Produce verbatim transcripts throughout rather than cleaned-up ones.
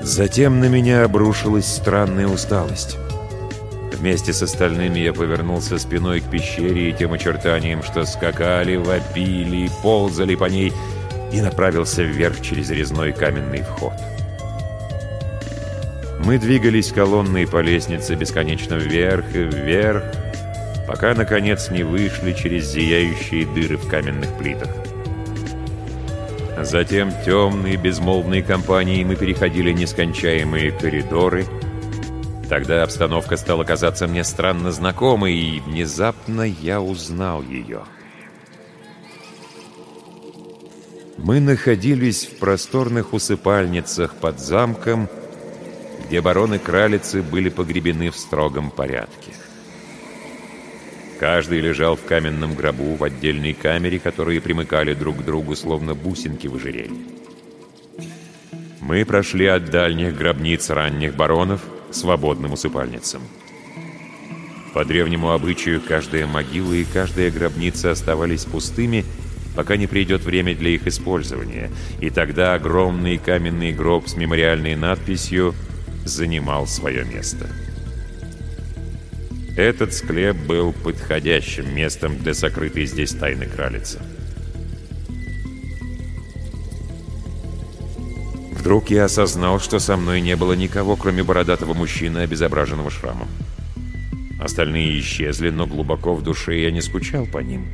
Затем на меня обрушилась странная усталость. Вместе с остальными я повернулся спиной к пещере и тем очертаниям, что скакали, вопили, ползали по ней, и направился вверх через резной каменный вход. Мы двигались колонной по лестнице бесконечно вверх и вверх, пока, наконец, не вышли через зияющие дыры в каменных плитах. Затем темные безмолвные компании мы переходили нескончаемые коридоры. Тогда обстановка стала казаться мне странно знакомой, и внезапно я узнал ее. Мы находились в просторных усыпальницах под замком, где бароны-кралицы были погребены в строгом порядке. Каждый лежал в каменном гробу в отдельной камере, которые примыкали друг к другу, словно бусинки в ожерелье. Мы прошли от дальних гробниц ранних баронов к свободным усыпальницам. По древнему обычаю, каждая могила и каждая гробница оставались пустыми, пока не придет время для их использования, и тогда огромный каменный гроб с мемориальной надписью занимал свое место. Этот склеп был подходящим местом для сокрытой здесь тайны кралицы. Вдруг я осознал, что со мной не было никого, кроме бородатого мужчины, обезображенного шрамом. Остальные исчезли, но глубоко в душе я не скучал по ним.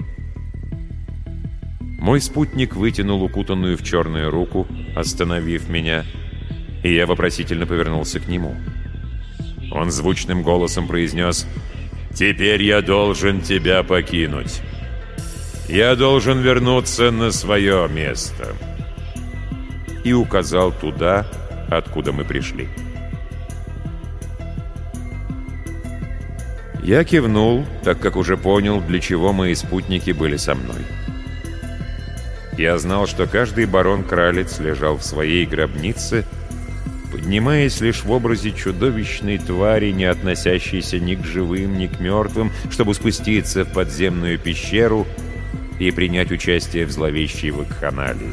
Мой спутник вытянул укутанную в черную руку, остановив меня, и я вопросительно повернулся к нему. Он звучным голосом произнес: «Теперь я должен тебя покинуть. Я должен вернуться на свое место». И указал туда, откуда мы пришли. Я кивнул, так как уже понял, для чего мои спутники были со мной. Я знал, что каждый барон-кралец лежал в своей гробнице, поднимаясь лишь в образе чудовищной твари, не относящейся ни к живым, ни к мертвым, чтобы спуститься в подземную пещеру и принять участие в зловещей вакханалии.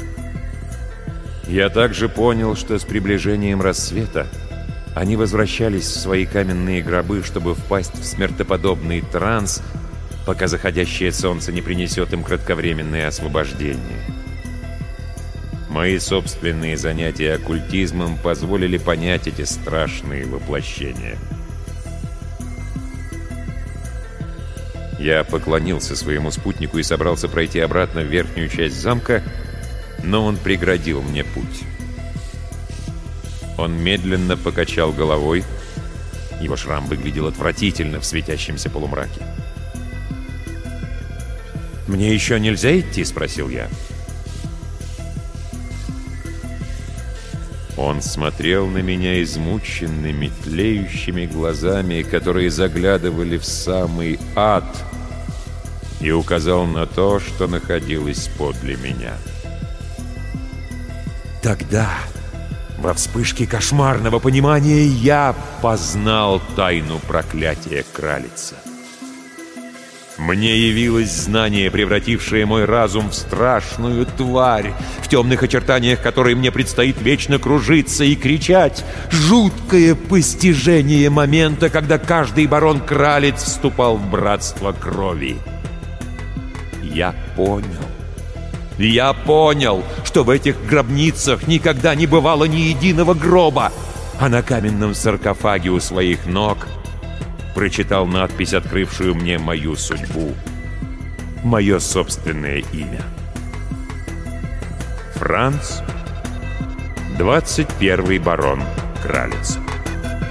Я также понял, что с приближением рассвета они возвращались в свои каменные гробы, чтобы впасть в смертоподобный транс, пока заходящее солнце не принесет им кратковременное освобождение. Мои собственные занятия оккультизмом позволили понять эти страшные воплощения. Я поклонился своему спутнику и собрался пройти обратно в верхнюю часть замка, но он преградил мне путь. Он медленно покачал головой. Его шрам выглядел отвратительно в светящемся полумраке. «Мне еще нельзя идти?» — спросил я. Он смотрел на меня измученными, тлеющими глазами, которые заглядывали в самый ад, и указал на то, что находилось подле меня. Тогда, во вспышке кошмарного понимания, я познал тайну проклятия кралицы. Мне явилось знание, превратившее мой разум в страшную тварь, в темных очертаниях которой мне предстоит вечно кружиться и кричать. Жуткое постижение момента, когда каждый барон-кралец вступал в братство крови. Я понял. Я понял, что в этих гробницах никогда не бывало ни единого гроба, а на каменном саркофаге у своих ног прочитал надпись, открывшую мне мою судьбу, мое собственное имя. Франц, двадцать первый барон Кралиц.